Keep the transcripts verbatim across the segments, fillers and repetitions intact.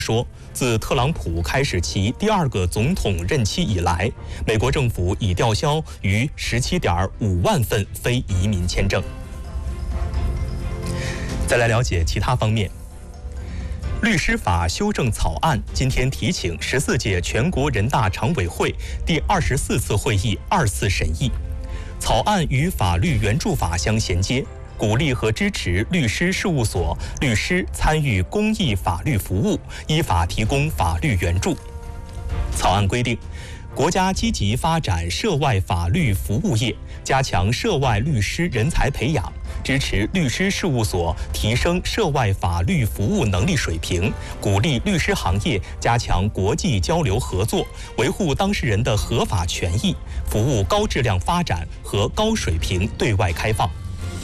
说，自特朗普开始其第二个总统任期以来，美国政府已吊销逾十七点五万份非移民签证。再来了解其他方面。律师法修正草案今天提请十四届全国人大常委会第二十四次会议二次审议。草案与法律援助法相衔接，鼓励和支持律师事务所律师参与公益法律服务，依法提供法律援助。草案规定，国家积极发展涉外法律服务业，加强涉外律师人才培养，支持律师事务所提升涉外法律服务能力水平，鼓励律师行业加强国际交流合作，维护当事人的合法权益，服务高质量发展和高水平对外开放。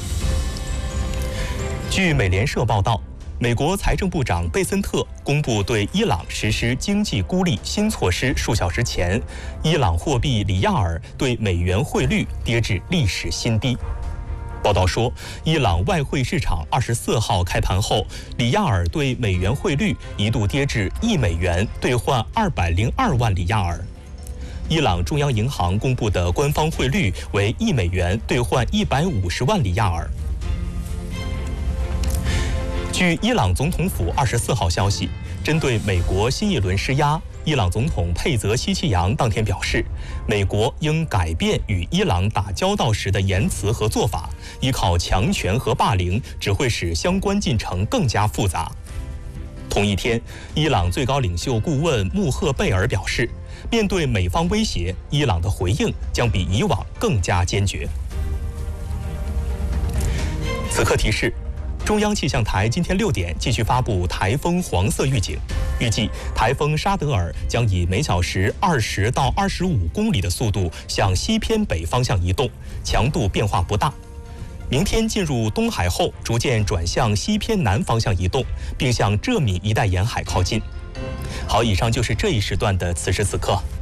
据美联社报道，美国财政部长贝森特公布对伊朗实施经济孤立新措施数小时前，伊朗货币里亚尔对美元汇率跌至历史新低。报道说，伊朗外汇市场二十四号开盘后，里亚尔对美元汇率一度跌至一美元兑换二百零二万里亚尔。伊朗中央银行公布的官方汇率为一美元兑换一百五十万里亚尔。据伊朗总统府二十四号消息，针对美国新一轮施压，伊朗总统佩泽希奇扬当天表示，美国应改变与伊朗打交道时的言辞和做法，依靠强权和霸凌只会使相关进程更加复杂。同一天，伊朗最高领袖顾问穆赫贝尔表示，面对美方威胁，伊朗的回应将比以往更加坚决。此刻提示，中央气象台今天六点继续发布台风黄色预警，预计台风沙德尔将以每小时二十到二十五公里的速度向西偏北方向移动，强度变化不大。明天进入东海后，逐渐转向西偏南方向移动，并向浙闽一带沿海靠近。好，以上就是这一时段的此时此刻。